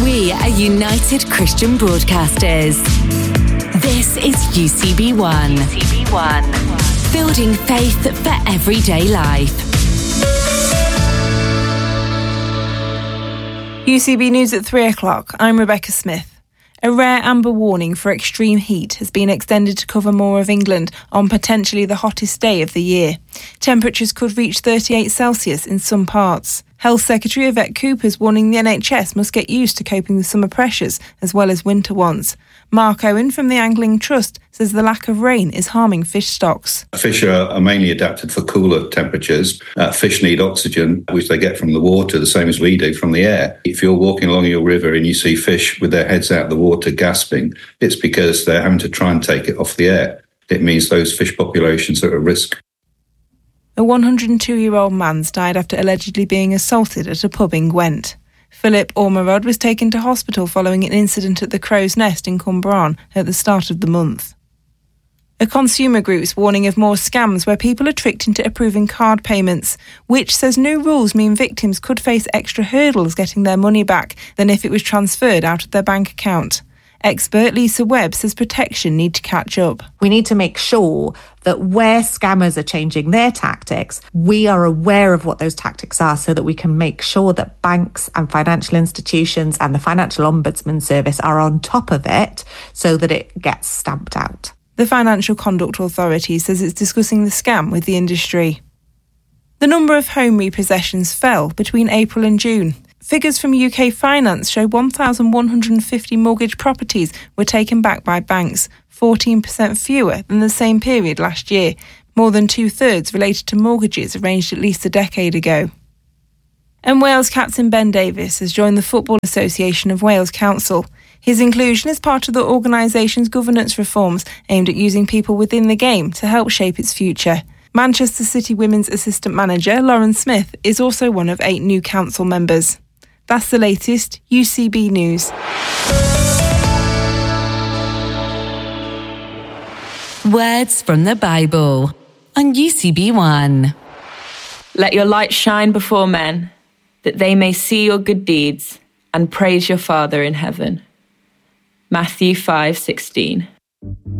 We are United Christian Broadcasters. This is UCB1. UCB1. Building faith for everyday life. UCB News at 3 o'clock. I'm Rebecca Smith. A rare amber warning for extreme heat has been extended to cover more of England on potentially the hottest day of the year. Temperatures could reach 38 Celsius in some parts. Health Secretary Yvette Cooper is warning the NHS must get used to coping with summer pressures as well as winter ones. Mark Owen from the Angling Trust says the lack of rain is harming fish stocks. Fish are mainly adapted for cooler temperatures. Fish need oxygen, which they get from the water, the same as we do from the air. If you're walking along your river and you see fish with their heads out of the water gasping, it's because they're having to try and take it off the air. It means those fish populations are at risk. A 102-year-old man's died after allegedly being assaulted at a pub in Gwent. Philip Ormerod was taken to hospital following an incident at the Crow's Nest in Cwmbran at the start of the month. A consumer group's warning of more scams where people are tricked into approving card payments, which says new rules mean victims could face extra hurdles getting their money back than if it was transferred out of their bank account. Expert Lisa Webb says protection need to catch up. We need to make sure that where scammers are changing their tactics, we are aware of what those tactics are so that we can make sure that banks and financial institutions and the Financial Ombudsman Service are on top of it so that it gets stamped out. The Financial Conduct Authority says it's discussing the scam with the industry. The number of home repossessions fell between April and June. Figures from UK Finance show 1,150 mortgage properties were taken back by banks, 14% fewer than the same period last year. More than two-thirds related to mortgages arranged at least a decade ago. And Wales captain Ben Davies has joined the Football Association of Wales Council. His inclusion is part of the organisation's governance reforms aimed at using people within the game to help shape its future. Manchester City Women's assistant manager Lauren Smith is also one of 8 new council members. That's the latest UCB News. Words from the Bible on UCB1. Let your light shine before men, that they may see your good deeds and praise your Father in heaven. Matthew 5:16.